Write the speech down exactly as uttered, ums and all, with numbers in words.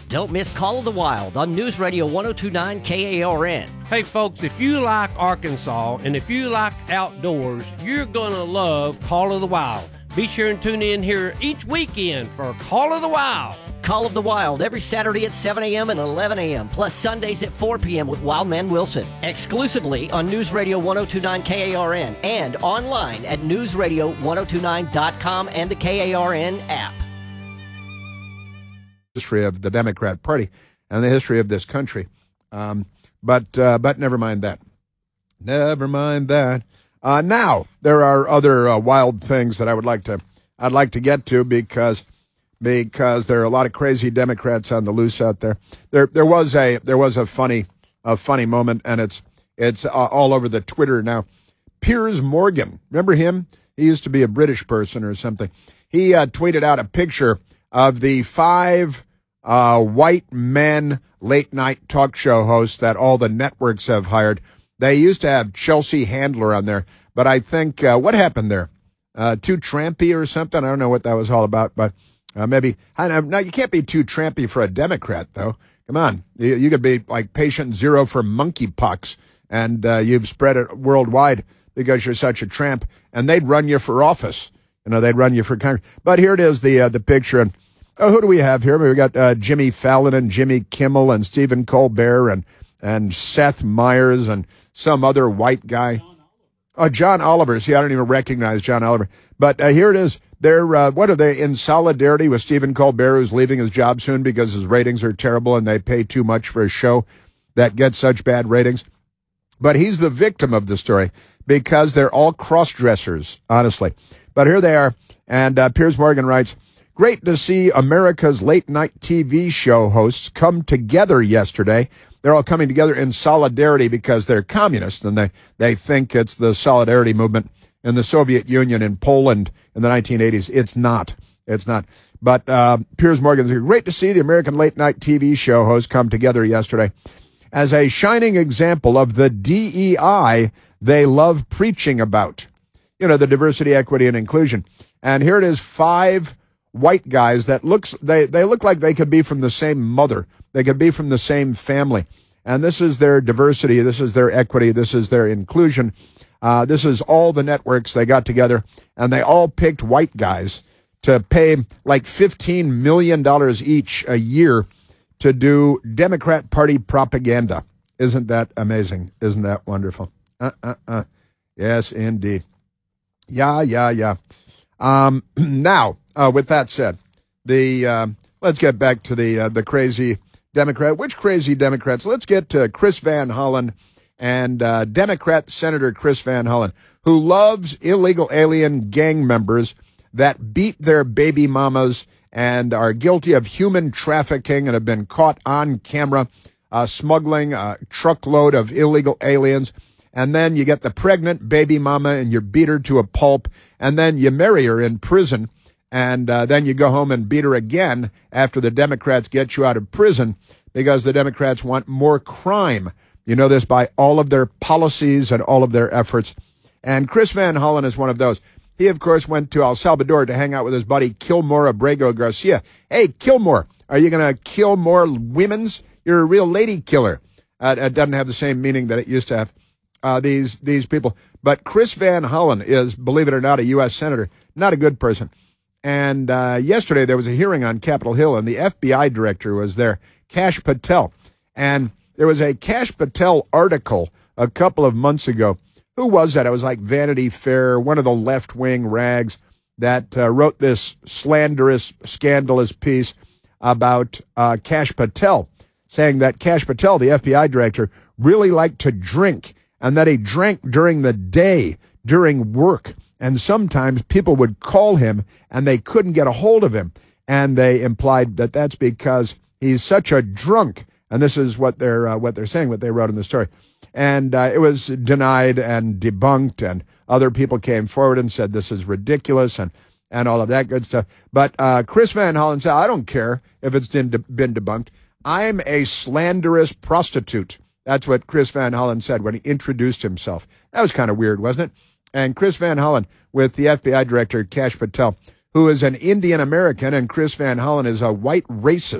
Don't miss Call of the Wild on News Radio one oh two point nine K A R N. Hey, folks, if you like Arkansas and if you like outdoors, you're going to love Call of the Wild. Be sure and tune in here each weekend for Call of the Wild. Call of the Wild every Saturday at seven a.m. and eleven a.m., plus Sundays at four p.m. with Wildman Wilson. Exclusively on News Radio one oh two point nine K A R N and online at news radio ten twenty-nine dot com and the K A R N app. History of the Democrat Party and the history of this country. Um, but uh, but never mind that. Never mind that. Uh, now there are other uh, wild things that I would like to I'd like to get to because because there are a lot of crazy Democrats on the loose out there. There there was a there was a funny a funny moment, and it's it's uh, all over the Twitter now. Piers Morgan, remember him? He used to be a British person or something. He uh, tweeted out a picture of the five uh, white men late-night talk show hosts that all the networks have hired. They used to have Chelsea Handler on there, but I think, uh, what happened there? Uh, too trampy or something? I don't know what that was all about, but uh, maybe. I don't know. Now, you can't be too trampy for a Democrat, though. Come on. You, you could be like patient zero for monkeypox, and uh, you've spread it worldwide because you're such a tramp, and they'd run you for office. You know, they'd run you for Congress. But here it is, the uh, the picture. And oh, who do we have here? We got uh, Jimmy Fallon and Jimmy Kimmel and Stephen Colbert and and Seth Meyers and some other white guy. Oh, John Oliver. See, I don't even recognize John Oliver. But uh, here it is. They're uh, what are they in solidarity with Stephen Colbert, who's leaving his job soon because his ratings are terrible and they pay too much for a show that gets such bad ratings. But he's the victim of the story because they're all cross-dressers, honestly. But here they are, and uh, Piers Morgan writes, "Great to see America's late-night T V show hosts come together yesterday. They're all coming together in solidarity because they're communists, and they, they think it's the solidarity movement in the Soviet Union in Poland in the nineteen eighties. It's not. It's not. But uh, Piers Morgan says, great to see the American late-night T V show hosts come together yesterday as a shining example of the D E I they love preaching about. You know, the diversity, equity, and inclusion. And here it is, five white guys that looks they, they look like they could be from the same mother. They could be from the same family. And this is their diversity. This is their equity. This is their inclusion. Uh, this is all the networks they got together, and they all picked white guys to pay like fifteen million dollars each a year to do Democrat Party propaganda. Isn't that amazing? Isn't that wonderful? Uh, uh, uh. Yes, indeed. Yeah, yeah, yeah. Um, now, uh, with that said, the uh, let's get back to the uh, the crazy Democrat. Which crazy Democrats? Let's get to Chris Van Hollen and uh, Democrat Senator Chris Van Hollen, who loves illegal alien gang members that beat their baby mamas and are guilty of human trafficking and have been caught on camera uh, smuggling a truckload of illegal aliens. And then you get the pregnant baby mama and you beat her to a pulp, and then you marry her in prison, and uh, then you go home and beat her again after the Democrats get you out of prison because the Democrats want more crime. You know this by all of their policies and all of their efforts. And Chris Van Hollen is one of those. He, of course, went to El Salvador to hang out with his buddy Kilmore Abrego Garcia. Hey, Kilmore, are you going to kill more women's? You're a real lady killer. Uh, it doesn't have the same meaning that it used to have. Uh, these these people. But Chris Van Hollen is, believe it or not, a U S senator, not a good person. And uh, yesterday there was a hearing on Capitol Hill, and the F B I director was there, Kash Patel. And there was a Kash Patel article a couple of months ago. Who was that? It was like Vanity Fair, one of the left-wing rags that uh, wrote this slanderous, scandalous piece about uh, Kash Patel, saying that Kash Patel, the F B I director, really liked to drink, and that he drank during the day, during work. And sometimes people would call him, and they couldn't get a hold of him. And they implied that that's because he's such a drunk. And this is what they're uh, what they're saying, what they wrote in the story. And uh, it was denied and debunked, and other people came forward and said this is ridiculous and, and all of that good stuff. But uh, Chris Van Hollen said, I don't care if it's been, been debunked. I'm a slanderous prostitute. That's what Chris Van Hollen said when he introduced himself. That was kind of weird, wasn't it? And Chris Van Hollen with the F B I director, Kash Patel, who is an Indian American, and Chris Van Hollen is a white racist.